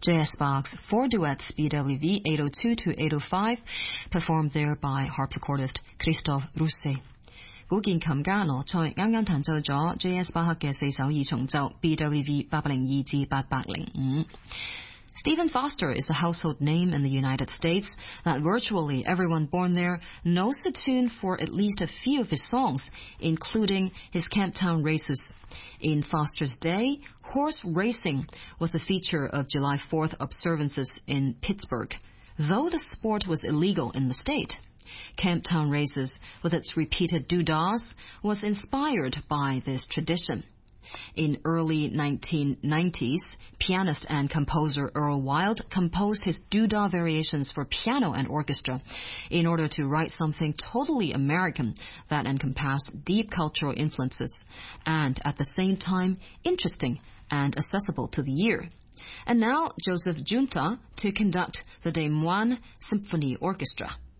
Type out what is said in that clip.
J.S. Bach's 4 duets BWV 802 to 805, performed there by harpsichordist Christophe Rousset. 古鍵琴家羅塞啱啱彈奏咗 J.S. 巴克嘅4首二重奏 BWV 802至805。Stephen Foster is a household name in the United States that virtually everyone born there knows the tune for at least a few of his songs, including his Camptown Races. In Foster's day, horse racing was a feature of July 4th observances in Pittsburgh, though the sport was illegal in the state. Camptown Races, with its repeated doo-dahs, was inspired by this tradition. In early 1990s, pianist and composer Earl Wild composed his doo-dah variations for piano and orchestra in order to write something totally American that encompassed deep cultural influences and, at the same time, interesting and accessible to the ear. And now, Joseph Junta to conduct the Des Moines Symphony Orchestra.